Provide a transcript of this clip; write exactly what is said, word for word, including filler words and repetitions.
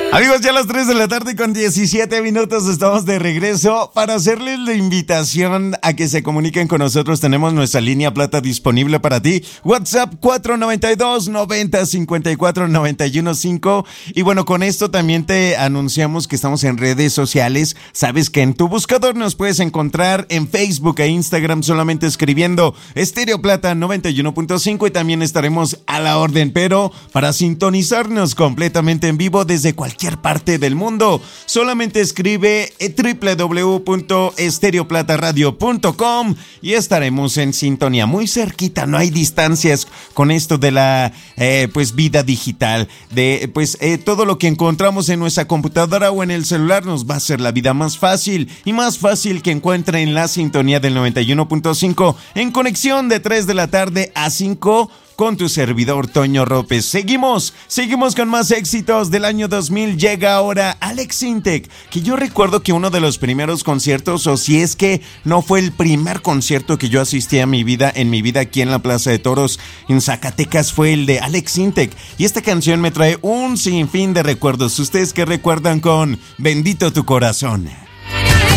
Amigos, ya a las tres de la tarde con diecisiete minutos estamos de regreso para hacerles la invitación a que se comuniquen con nosotros. Tenemos nuestra línea plata disponible para ti. WhatsApp cuatro nueve dos, noventa, cincuenta y cuatro, noventa y uno cinco. Y bueno, con esto también te anunciamos que estamos en redes sociales. Sabes que en tu buscador nos puedes encontrar en Facebook e Instagram solamente escribiendo Estéreo Plata noventa y uno punto cinco y también estaremos a la orden. Pero para sintonizarnos completamente en vivo desde cualquier parte del mundo, solamente escribe doble u doble u doble u punto estéreo plata radio punto com y estaremos en sintonía muy cerquita. No hay distancias con esto de la eh, pues vida digital, de pues eh, todo lo que encontramos en nuestra computadora o en el celular nos va a hacer la vida más fácil y más fácil que encuentren la sintonía del noventa y uno punto cinco en conexión de tres de la tarde a cinco con tu servidor Toño López. Seguimos, seguimos con más éxitos del año dos mil. Llega ahora Alex Intec, que yo recuerdo que uno de los primeros conciertos, o si es que no fue el primer concierto que yo asistí a mi vida, en mi vida aquí en la Plaza de Toros en Zacatecas, fue el de Alex Intec. Y esta canción me trae un sinfín de recuerdos. ¿Ustedes qué recuerdan con Bendito tu corazón?